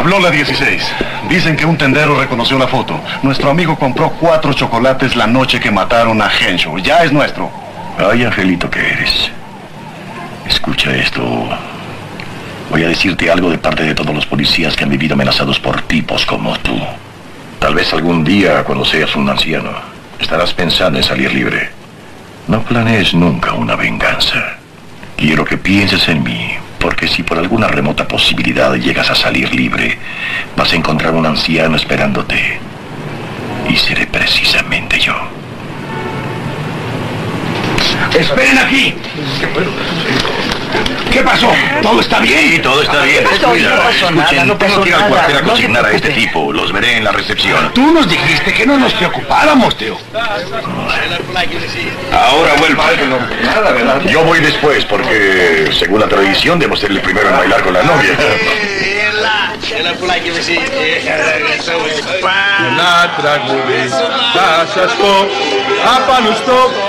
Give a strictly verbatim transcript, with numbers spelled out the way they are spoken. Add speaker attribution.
Speaker 1: Habló la dieciséis. Dicen que un tendero reconoció la foto. Nuestro amigo compró cuatro chocolates la noche que mataron a Henshaw. Ya es nuestro.
Speaker 2: Ay, angelito que eres. Escucha esto. Voy a decirte algo de parte de todos los policías que han vivido amenazados por tipos como tú. Tal vez algún día, cuando seas un anciano, estarás pensando en salir libre. No planees nunca una venganza. Quiero que pienses en mí, porque si por alguna remota posibilidad llegas a salir libre, vas a encontrar un anciano esperándote. Y seré precisamente yo.
Speaker 3: ¡Esperen aquí! ¿Qué pasó? ¿Todo está bien?
Speaker 2: Sí, todo está bien.
Speaker 4: Descuida.
Speaker 2: No pasó nada,
Speaker 4: Escuchen,
Speaker 2: no pasó
Speaker 4: tengo que ir al
Speaker 2: nada.
Speaker 4: cuartel a
Speaker 2: No
Speaker 4: consignar
Speaker 2: se
Speaker 4: a este
Speaker 2: preocupe.
Speaker 4: tipo.
Speaker 2: Los veré en la recepción.
Speaker 3: Tú nos dijiste que no nos preocupáramos, Teo.
Speaker 2: Ahora vuelvo. Yo voy después porque, según la tradición, debo ser el primero en bailar con la novia.
Speaker 5: Na traguli, dasza sto, a panu sto,